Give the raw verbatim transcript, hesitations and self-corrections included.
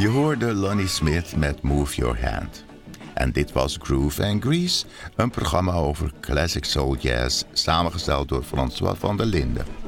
Je hoorde Lonnie Smith met Move Your Hand. En dit was Groove and Grease, een programma over classic soul jazz, samengesteld door François van der Linden.